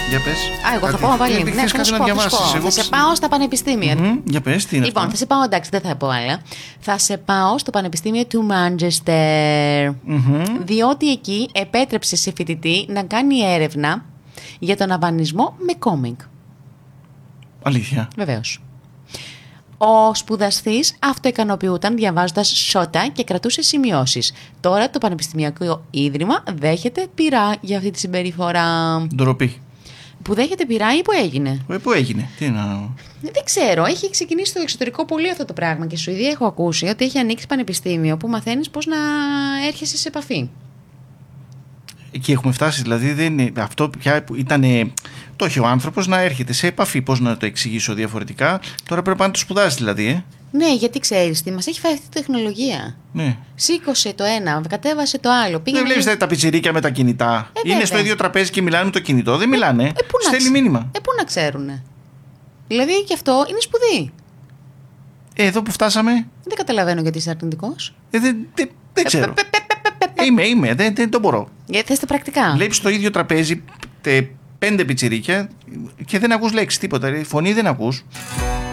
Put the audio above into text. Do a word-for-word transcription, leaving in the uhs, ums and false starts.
Για πες. Α, εγώ κάτι. θα πω πάλι. Ε, Ναι, θες θα κάτι σου να πω, θα σου διαβάσεις. πω. Εγώ Θα σε πάω στα πανεπιστήμια. Mm-hmm. Για πες, τι είναι Λοιπόν, αυτό. θα σε πάω, εντάξει, δεν θα πω άλλα. Θα σε πάω στο Πανεπιστήμιο του Μάντζεστερ. Mm-hmm. Διότι εκεί επέτρεψε σε φοιτητή να κάνει έρευνα για τον αβανισμό με κόμικ. Αλήθεια. Βεβαίως. Ο σπουδαστής αυτοικανοποιούταν διαβάζοντας σότα και κρατούσε σημειώσεις. Τώρα το Πανεπιστημιακό Ίδρυμα δέχεται πειρά για αυτή τη συμπεριφορά. Ντροπή. Που δέχεται πειρά ή που έγινε. Ε, πού έγινε, τι να. Δεν ξέρω, έχει ξεκινήσει στο εξωτερικό πολύ αυτό το πράγμα και στη Σουηδία έχω ακούσει ότι έχει ανοίξει πανεπιστήμιο που μαθαίνεις πώς να έρχεσαι σε επαφή. Εκεί έχουμε φτάσει, δηλαδή δεν είναι, αυτό πια που ήταν. Το έχει ο άνθρωπος να έρχεται σε επαφή. Πώς να το εξηγήσω διαφορετικά. Τώρα πρέπει να το σπουδάσει δηλαδή, ε. Ναι, γιατί ξέρεις τι, μας έχει φάει αυτή η τεχνολογία. Ναι. Σήκωσε το ένα, κατέβασε το άλλο. Δεν βλέπεις τα πιτσιρίκια με τα κινητά. Ε, είναι βέβαια. στο ίδιο τραπέζι και μιλάνε με το κινητό. Δεν μιλάνε. Ε, πού να Στέλνει ξε- μήνυμα. Ε, πού να ξέρουνε. Δηλαδή και αυτό είναι σπουδή. Ε, εδώ που φτάσαμε. Δεν καταλαβαίνω γιατί είσαι αρνητικός. Ε, δεν, δεν, δεν ξέρω. Είμαι, είμαι, δεν, δεν το μπορώ. Γιατί θες τα πρακτικά. Βλέπεις στο ίδιο τραπέζι τε, πέντε πιτσιρίκια και δεν ακούς λέξη τίποτα. Ρε. Φωνή δεν ακούς.